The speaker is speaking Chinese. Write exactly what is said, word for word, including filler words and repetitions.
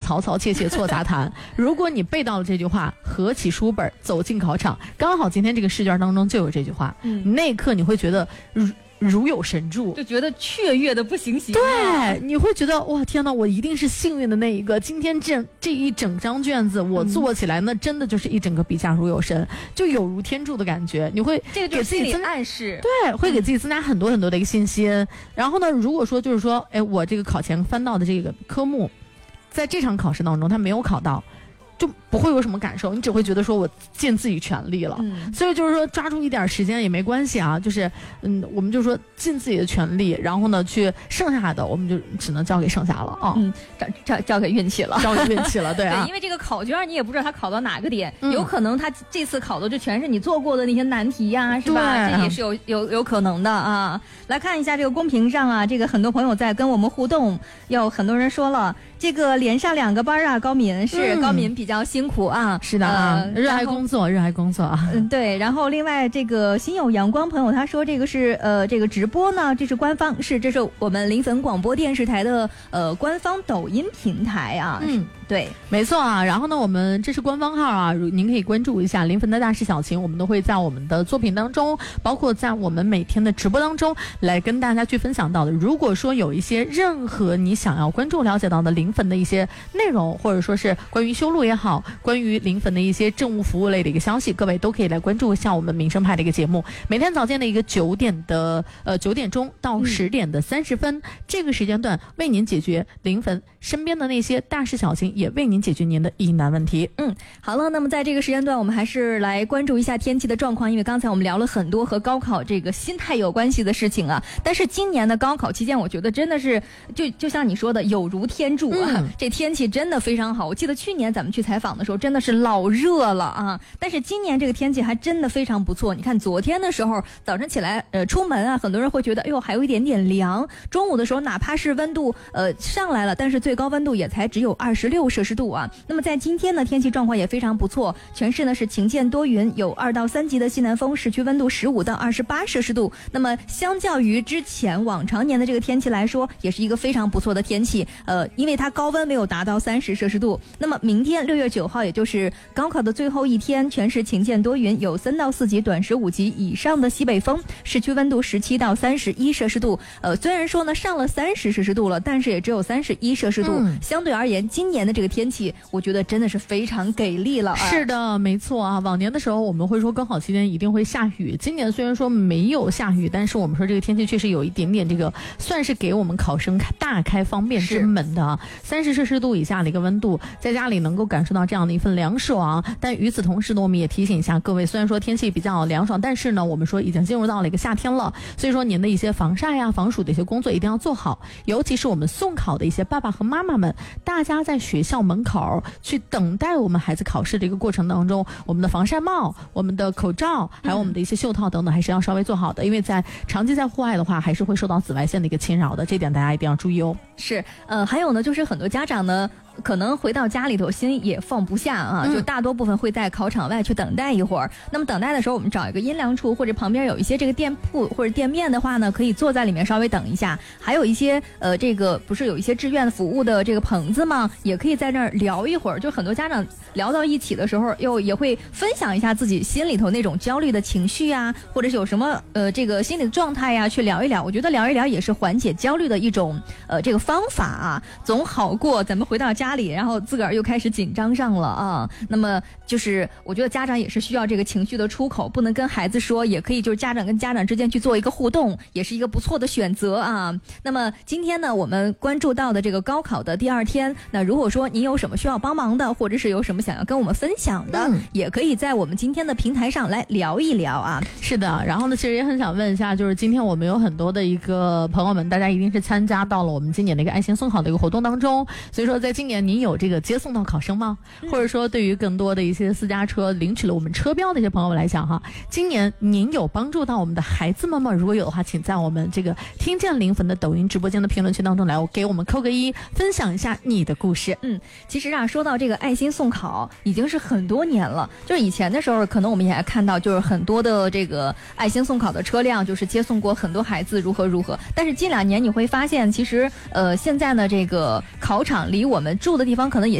嘈嘈切切错杂谈。如果你背到了这句话，合起书本走进考场，刚好今天这个试卷当中就有这句话，嗯，那一刻你会觉得如如有神助， 就觉得雀跃的不行行。 对，你会觉得哇天哪，我一定是幸运的那一个。今天这这一整张卷子我做起来，那真的就是一整个笔下如有神，就有如天助的感觉。你会这个给自己增暗示， 对，会给自己增加很多很多的一个信心。嗯、然后呢，如果说就是说，哎，我这个考前翻到的这个科目，在这场考试当中他没有考到，就不会有什么感受，你只会觉得说我尽自己全力了。嗯，所以就是说抓住一点时间也没关系啊，就是嗯，我们就说尽自己的全力，然后呢，去剩下的我们就只能交给剩下了啊， 嗯，交交交给运气了， 交给运气了，对啊， 对，因为这个考卷你也不知道他考到哪个点，嗯、有可能他这次考的就全是你做过的那些难题呀、啊，是吧？这也是有有有可能的啊。来看一下这个公屏上啊，这个很多朋友在跟我们互动，有很多人说了，这个连上两个班啊，高敏是、嗯、高敏比较辛苦啊， 是的啊，呃、热爱工作，热爱工作啊， 嗯，对。然后另外这个心有阳光朋友他说这个是呃这个直播呢，这是官方，是这是我们临汾广播电视台的呃官方抖音平台啊，嗯，对， 没错啊。然后呢，我们这是官方号啊，您可以关注一下临汾的大事小情，我们都会在我们的作品当中，包括在我们每天的直播当中来跟大家去分享到的。如果说有一些任何你想要关注了解到的临汾的一些内容，或者说是关于修路也好，关于临汾的一些政务服务类的一个消息，各位都可以来关注一下我们民生派的一个节目，每天早间的一个九点的呃九点钟到十点的三十分、嗯、这个时间段为您解决临汾身边的那些大事小情，也为您解决您的疑难问题。 嗯，好了，那么在这个时间段我们还是来关注一下天气的状况，因为刚才我们聊了很多和高考这个心态有关系的事情啊，但是今年的高考期间我觉得真的是就就像你说的有如天助啊、嗯，这天气真的非常好。我记得去年咱们去采访的时候真的是老热了啊，但是今年这个天气还真的非常不错。你看昨天的时候早晨起来呃出门啊，很多人会觉得哎呦还有一点点凉，中午的时候哪怕是温度呃上来了，但是最高温度也才只有二十六摄氏度啊。那么在今天呢，天气状况也非常不错，全市呢是晴间多云，有二到三级的西南风，市区温度十五到二十八摄氏度。那么相较于之前往常年的这个天气来说，也是一个非常不错的天气。呃，因为它高温没有达到三十摄氏度。那么明天六月九号，也就是高考的最后一天，全市晴间多云，有三到四级短时五级以上的西北风，市区温度十七到三十一摄氏度。呃，虽然说呢上了三十摄氏度了，但是也只有三十一摄氏度、嗯。相对而言，今年的这个天气，我觉得真的是非常给力了、啊。 是的，没错啊。往年的时候我们会说高考期间一定会下雨，今年虽然说没有下雨，但是我们说这个天气确实有一点点这个算是给我们考生大开方便之门的啊。三十摄氏度以下的一个温度，在家里能够感受到这样的一份凉爽。但与此同时呢，我们也提醒一下各位，虽然说天气比较凉爽，但是呢，我们说已经进入到了一个夏天了，所以说您的一些防晒呀、防暑的一些工作一定要做好。尤其是我们送考的一些爸爸和妈妈们，大家在学校门口去等待我们孩子考试的一个过程当中，我们的防晒帽、我们的口罩，还有我们的一些袖套等等，还是要稍微做好的，因为在长期在户外的话，还是会受到紫外线的一个侵扰的，这点大家一定要注意哦。 是，呃，还有呢，就是很多家长呢，可能回到家里头心也放不下啊，就大多部分会在考场外去等待一会儿、嗯、那么等待的时候我们找一个阴凉处，或者旁边有一些这个店铺或者店面的话呢，可以坐在里面稍微等一下。还有一些呃这个不是有一些志愿服务的这个棚子吗，也可以在那儿聊一会儿。就很多家长聊到一起的时候，又也会分享一下自己心里头那种焦虑的情绪啊，或者是有什么呃这个心理的状态呀，去聊一聊。我觉得聊一聊也是缓解焦虑的一种呃这个方法啊，总好过咱们回到家里然后自个儿又开始紧张上了啊。那么就是我觉得家长也是需要这个情绪的出口，不能跟孩子说，也可以就是家长跟家长之间去做一个互动，也是一个不错的选择啊。那么今天呢，我们关注到的这个高考的第二天，那如果说您有什么需要帮忙的，或者是有什么想要跟我们分享的、嗯、也可以在我们今天的平台上来聊一聊啊。 是的，然后呢其实也很想问一下，就是今天我们有很多的一个朋友们，大家一定是参加到了我们今年的一个爱心送考的一个活动当中，所以说在今年您有这个接送到考生吗、嗯、或者说对于更多的一些私家车领取了我们车标的一些朋友们来讲哈，今年您有帮助到我们的孩子们吗？如果有的话，请在我们这个听见临汾的抖音直播间的评论区当中来给我们扣个一，分享一下你的故事。 嗯，其实啊，说到这个爱心送考已经是很多年了，就是以前的时候可能我们也看到就是很多的这个爱心送考的车辆就是接送过很多孩子如何如何，但是近两年你会发现其实呃现在呢这个考场离我们住的地方可能也